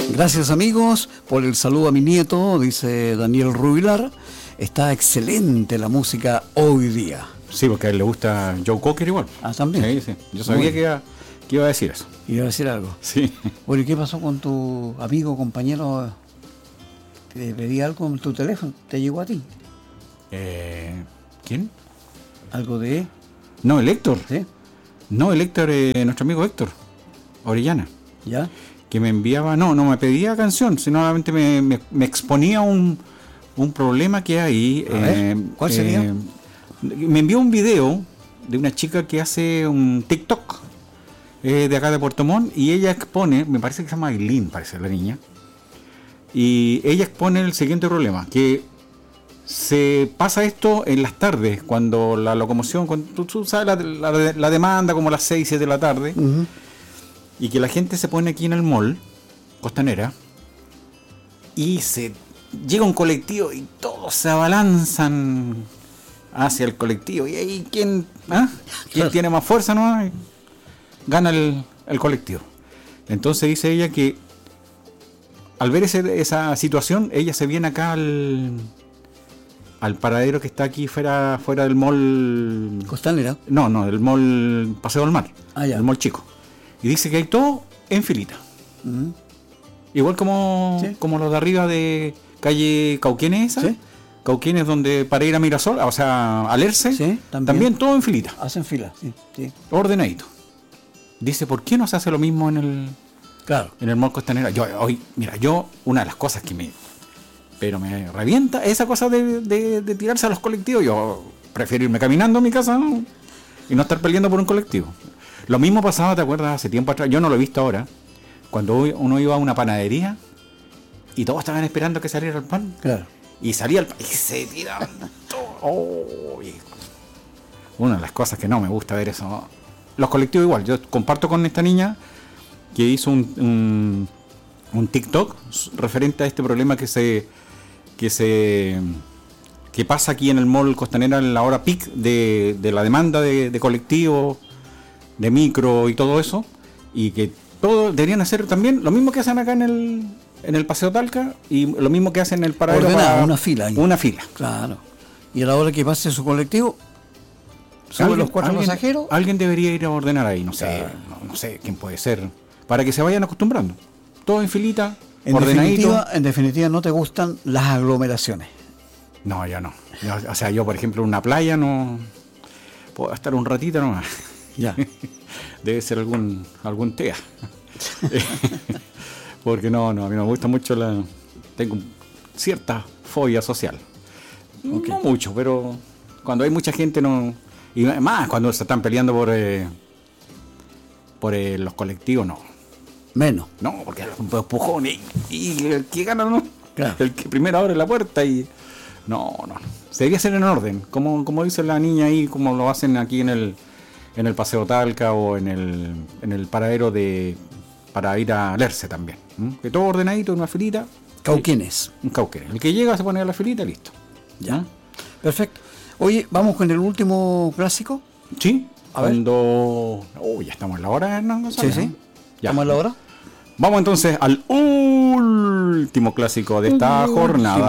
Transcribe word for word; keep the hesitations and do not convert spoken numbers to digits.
Gracias amigos por el saludo a mi nieto, dice Daniel Rubilar. Está excelente la música hoy día. Sí, porque a él le gusta Joe Cocker igual. Ah, también. Sí, sí. Yo sabía que iba, que iba a decir eso. Iba a decir algo. Sí. Bueno, ¿y qué pasó con tu amigo, compañero? ¿Te pedí algo en tu teléfono? ¿Te llegó a ti? Eh, ¿Quién? ¿Algo de...? No, el Héctor. ¿Sí? No, el Héctor, eh, nuestro amigo Héctor Orellana. ¿Ya? Que me enviaba, no, no me pedía canción, sino solamente me, me, me exponía un, un problema que hay. A ver, ¿cuál sería? Eh, me envió un video de una chica que hace un TikTok eh, de acá de Puerto Montt, y ella expone, me parece que se llama Aileen, parece la niña, y ella expone el siguiente problema, que se pasa esto en las tardes, cuando la locomoción, cuando tú, tú sabes la, la, la demanda como a las seis, siete de la tarde, uh-huh. Y que la gente se pone aquí en el mall Costanera y se llega un colectivo y todos se abalanzan hacia el colectivo, y ahí quién, ¿ah? ¿Quién tiene más fuerza, no? Gana el, el colectivo. Entonces dice ella que al ver ese, esa situación, ella se viene acá al al paradero que está aquí fuera fuera del mall Costanera. No, no, del mall Paseo del Mar, ah, ya. El mall chico. Y dice que hay todo en filita. Uh-huh. Igual como, ¿sí? Como los de arriba de calle Cauquenes, ¿sabes? ¿Sí? Cauquenes, donde para ir a Mirasol, o sea, a Lerce, ¿sí? ¿También? También todo en filita. Hacen fila, sí, sí. Ordenadito. Dice, ¿por qué no se hace lo mismo en el claro. en el mall Costanera? Yo, hoy, mira, yo, una de las cosas que me pero me revienta esa cosa de, de, de tirarse a los colectivos. Yo prefiero irme caminando a mi casa, ¿no? Y no estar peleando por un colectivo. Lo mismo pasaba, ¿te acuerdas? Hace tiempo atrás, yo no lo he visto ahora, cuando uno iba a una panadería y todos estaban esperando que saliera el pan. Claro. Y salía el pan y se tiraban todo. Oh, una de las cosas que no me gusta ver eso. Los colectivos igual. Yo comparto con esta niña que hizo un, un, un TikTok referente a este problema que se que se que pasa aquí en el mall Costanera en la hora peak de, de la demanda de, de colectivos, de micro y todo eso, y que todos deberían hacer también lo mismo que hacen acá en el en el Paseo Talca y lo mismo que hacen en el paradero. Ordenado, para una fila ahí. Una fila. Claro. Y a la hora que pase su colectivo, sube los cuatro alguien, pasajeros. Alguien debería ir a ordenar ahí, no sé, claro. no, no sé quién puede ser, para que se vayan acostumbrando. Todo en filita, en ordenadito. Definitiva, en definitiva, no te gustan las aglomeraciones. No, ya no. Yo, o sea, yo, por ejemplo, en una playa no puedo estar un ratito nomás. Ya. Debe ser algún algún T E A. Porque no, no, a mí me gusta mucho la... Tengo cierta fobia social. Okay. No mucho, pero cuando hay mucha gente no... Y más cuando se están peleando por eh, por eh, los colectivos, no. Menos. No, porque los empujones y, y el que gana, no. Claro. El que primero abre la puerta y... No, no. Se debería hacer en orden, como, como dice la niña ahí, como lo hacen aquí en el en el Paseo Talca o en el en el paradero de para ir a Lerce también. ¿Mm? Que todo ordenadito, en una filita. Cauquenes. Un cauquenes. El que llega se pone a la filita y listo. Ya. ¿Mm? Perfecto. Oye, ¿vamos con el último clásico? Sí. A ver. Cuando... Oh, ya estamos en la hora, ¿no? Sí, sí. Ya. ¿Estamos en la hora? Vamos entonces al último clásico de esta jornada.